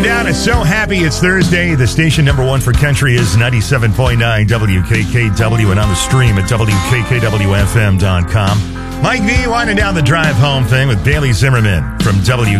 down. It's so happy it's Thursday. The station number one for country is 97.9 WKKW and on the stream at WKKWFM.com. Mike V winding down the drive home thing with Bailey Zimmerman from